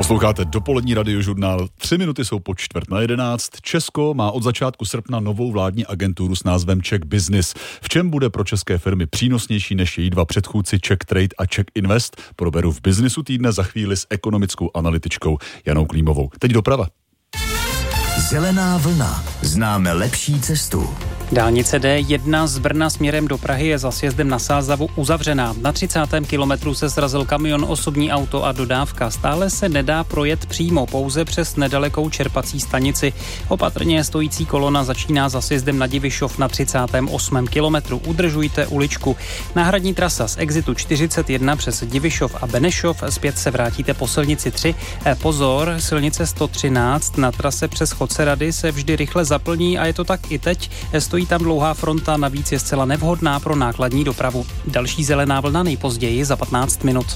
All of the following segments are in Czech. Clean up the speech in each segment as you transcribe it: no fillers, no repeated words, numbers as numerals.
Posloucháte dopolední radiožurnál. 3 minuty jsou po 10:45. Česko má od začátku srpna novou vládní agenturu s názvem Czech Business. V čem bude pro české firmy přínosnější než její dva předchůdci Czech Trade a Czech Invest, proberu v Businessu týdne za chvíli s ekonomickou analytičkou Janou Klímovou. Teď doprava. Zelená vlna. Známe lepší cestu. Dálnice D1 z Brna směrem do Prahy je za sjezdem na Sázavu uzavřená. Na 30. kilometru se srazil kamion, osobní auto a dodávka. Stále se nedá projet přímo, pouze přes nedalekou čerpací stanici. Opatrně stojící kolona začíná za sjezdem na Divišov na 38. kilometru. Udržujte uličku. Náhradní trasa z exitu 41 přes Divišov a Benešov. Zpět se vrátíte po silnici 3. Pozor, silnice 113 na trase přes Chodce Rady se vždy rychle zaplní a je to tak i teď. Stojí tam dlouhá fronta, navíc je zcela nevhodná pro nákladní dopravu. Další zelená vlna nejpozději za 15 minut.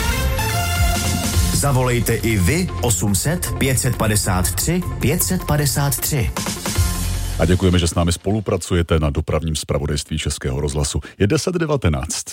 Zavolejte i vy 800 553 553. A děkujeme, že s námi spolupracujete na dopravním zpravodajství Českého rozhlasu. Je 10:19.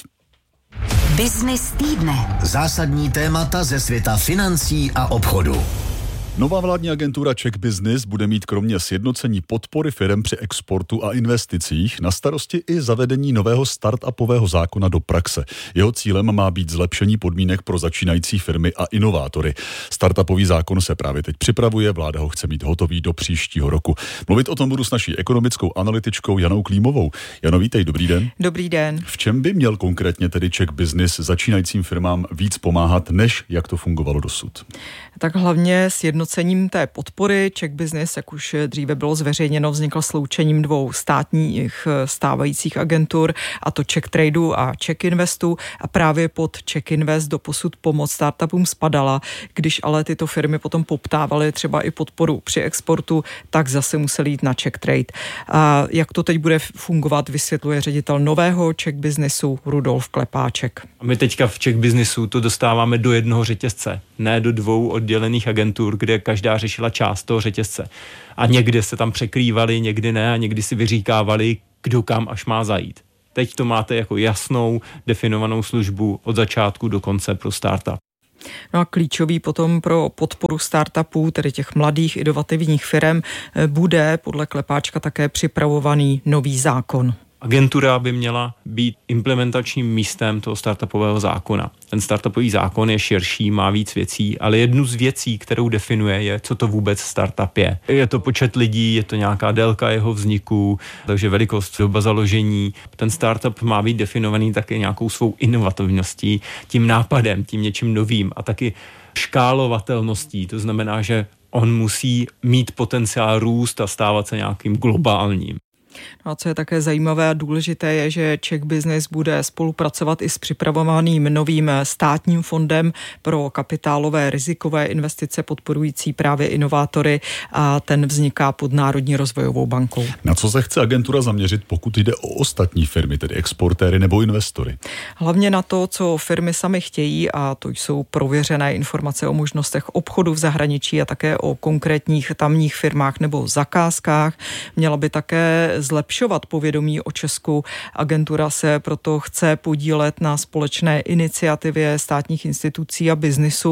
Business týdne. Zásadní témata ze světa financí a obchodu. Nová vládní agentura Czech Business bude mít kromě sjednocení podpory firem při exportu a investicích na starosti i zavedení nového startupového zákona do praxe. Jeho cílem má být zlepšení podmínek pro začínající firmy a inovátory. Startupový zákon se právě teď připravuje, vláda ho chce mít hotový do příštího roku. Mluvit o tom budu s naší ekonomickou analytičkou Janou Klímovou. Jano, vítej, dobrý den. Dobrý den. V čem by měl konkrétně tedy Czech Business začínajícím firmám víc pomáhat, než jak to fungovalo dosud? Tak hlavně sjednocením té podpory. Czech Business, jak už dříve bylo zveřejněno, vznikl sloučením dvou státních stávajících agentur, a to Czech Tradeu a Czech Investu, a právě pod Czech Invest doposud pomoc startupům spadala. Když ale tyto firmy potom poptávaly třeba i podporu při exportu, tak zase museli jít na Czech Trade. A jak to teď bude fungovat, vysvětluje ředitel nového Czech Businessu Rudolf Klepáček. A my teďka v Czech Businessu to dostáváme do jednoho řetězce, ne do dvou oddělených agentur, kde každá řešila část toho řetězce. A někde se tam překrývali, někdy ne, a někdy si vyříkávali, kdo kam až má zajít. Teď to máte jako jasnou, definovanou službu od začátku do konce pro startup. No a klíčový potom pro podporu startupů, tedy těch mladých inovativních firm, bude podle Klepáčka také připravovaný nový zákon. Agentura by měla být implementačním místem toho startupového zákona. Ten startupový zákon je širší, má víc věcí, ale jednu z věcí, kterou definuje, je, co to vůbec startup je. Je to počet lidí, je to nějaká délka jeho vzniku, takže velikost, doba založení. Ten startup má být definovaný také nějakou svou inovativností, tím nápadem, tím něčím novým a taky škálovatelností. To znamená, že on musí mít potenciál růst a stávat se nějakým globálním. No a co je také zajímavé a důležité je, že Czech Business bude spolupracovat i s připravovaným novým státním fondem pro kapitálové rizikové investice podporující právě inovátory, a ten vzniká pod Národní rozvojovou bankou. Na co se chce agentura zaměřit, pokud jde o ostatní firmy, tedy exportéry nebo investory? Hlavně na to, co firmy sami chtějí, a to jsou prověřené informace o možnostech obchodu v zahraničí a také o konkrétních tamních firmách nebo zakázkách. Měla by také zlepšovat povědomí o Česku. Agentura se proto chce podílet na společné iniciativě státních institucí a biznisu,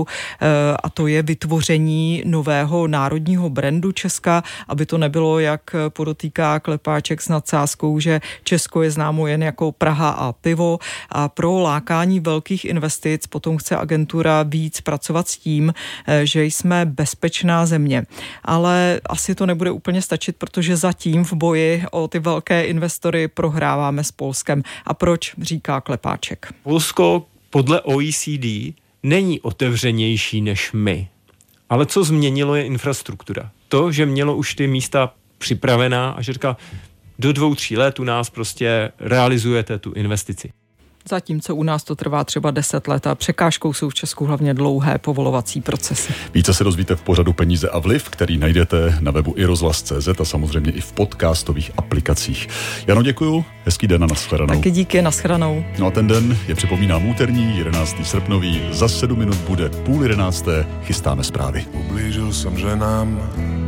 a to je vytvoření nového národního brandu Česka, aby to nebylo, jak podotýká Klepáček s nadsázkou, že Česko je známo jen jako Praha a pivo, a pro lákání velkých investic potom chce agentura víc pracovat s tím, že jsme bezpečná země. Ale asi to nebude úplně stačit, protože zatím v boji o ty velké investory prohráváme s Polskem. A proč, říká Klepáček? Polsko podle OECD není otevřenější než my. Ale co změnilo, je infrastruktura. To, že mělo už ty místa připravená a že říká, do 2-3 let u nás prostě realizujete tu investici. Zatímco u nás to trvá třeba 10 let a překážkou jsou v Česku hlavně dlouhé povolovací procesy. Více se dozvíte v pořadu Peníze a vliv, který najdete na webu iRozhlas.cz a samozřejmě i v podcastových aplikacích. Jano, děkuju, hezký den a nashledanou. Taky díky, nashledanou. No a ten den je, připomínám, úterní, 11. srpnový, za 7 minut bude 10:30, chystáme zprávy. Ublížil jsem ženám,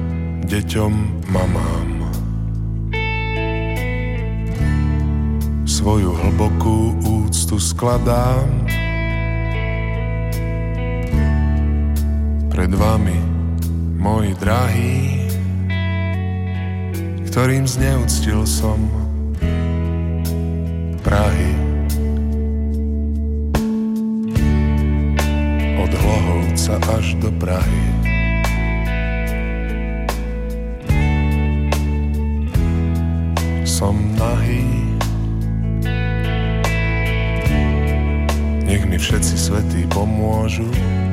děťom, mamám. Svoju hlbokú úctu skladám pred vami, moji drahí, ktorým zneúctil som Prahy. Od Hlohovca až do Prahy. Som nahý, nech mi všetci svätí pomôžu.